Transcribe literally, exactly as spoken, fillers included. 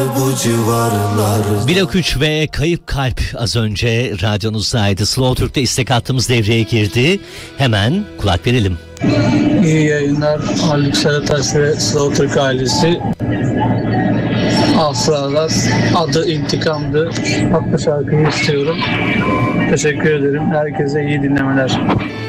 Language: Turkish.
Bu civarlar. Blok üç ve Kayıp Kalp az önce radyonuzdaydı. Slow Türk'te istek hattımız devreye girdi. Hemen kulak verelim. İyi yayınlar Haluk Sarıtaş ve Slow Türk ailesi. Afralar adı intikamdı. Hatta şarkıyı istiyorum. Teşekkür ederim. Herkese iyi dinlemeler.